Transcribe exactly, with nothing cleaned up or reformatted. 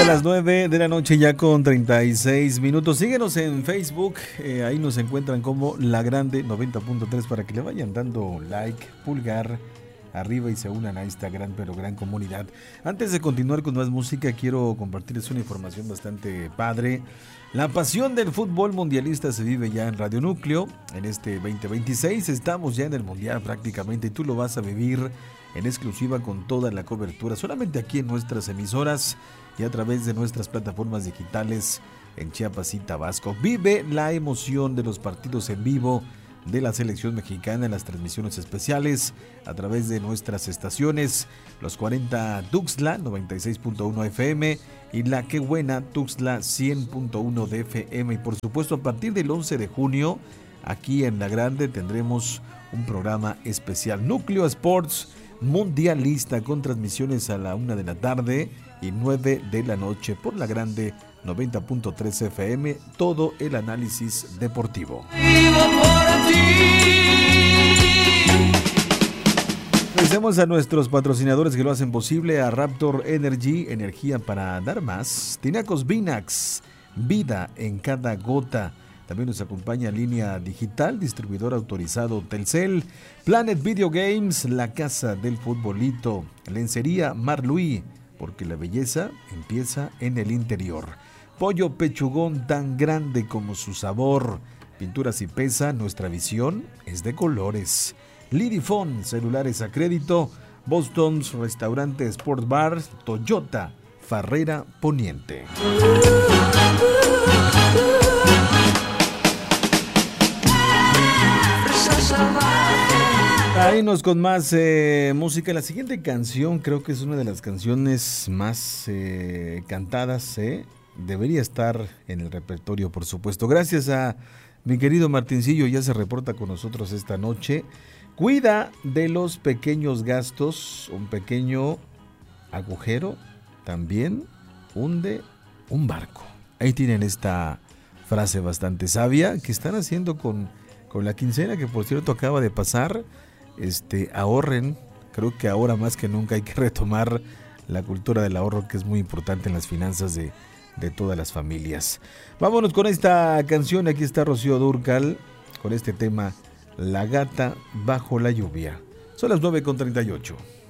a las nueve de la noche ya con treinta y seis minutos. Síguenos en Facebook, eh, ahí nos encuentran como La Grande noventa punto tres para que le vayan dando like, pulgar arriba y se unan a esta gran pero gran comunidad. Antes de continuar con más música, quiero compartirles una información bastante padre. La pasión del fútbol mundialista se vive ya en Radio Núcleo. En este veinte veintiséis estamos ya en el mundial prácticamente y tú lo vas a vivir en exclusiva con toda la cobertura solamente aquí en nuestras emisoras y a través de nuestras plataformas digitales en Chiapas y Tabasco. Vive la emoción de los partidos en vivo de la selección mexicana en las transmisiones especiales a través de nuestras estaciones, los cuarenta Tuxtla noventa y seis punto uno F M y la Qué Buena Tuxtla cien punto uno de F M. Y por supuesto, a partir del once de junio, aquí en La Grande tendremos un programa especial, Núcleo Sports Mundialista, con transmisiones a la una de la tarde y nueve de la noche por La Grande noventa punto tres F M, todo el análisis deportivo. Agradecemos a nuestros patrocinadores que lo hacen posible, a Raptor Energy, energía para dar más, Tinacos Vinax, vida en cada gota. También nos acompaña Línea Digital, distribuidor autorizado Telcel, Planet Video Games, la casa del futbolito, Lencería Marluí, porque la belleza empieza en el interior. Pollo Pechugón, tan grande como su sabor. Pinturas y Pesa, nuestra visión es de colores. Lidifone, celulares a crédito. Boston's Restaurante Sport Bar. Toyota, Farrera Poniente. Ahínos con más eh, música. La siguiente canción creo que es una de las canciones más eh, cantadas, ¿eh? Debería estar en el repertorio, por supuesto. Gracias a mi querido Martincillo, ya se reporta con nosotros esta noche. Cuida de los pequeños gastos, un pequeño agujero también hunde un barco. Ahí tienen esta frase bastante sabia que están haciendo con, con la quincena, que por cierto acaba de pasar. Este, ahorren, creo que ahora más que nunca hay que retomar la cultura del ahorro, que es muy importante en las finanzas de de todas las familias. Vámonos con esta canción. Aquí está Rocío Dúrcal con este tema, La Gata Bajo la Lluvia. Son las nueve con treinta y ocho.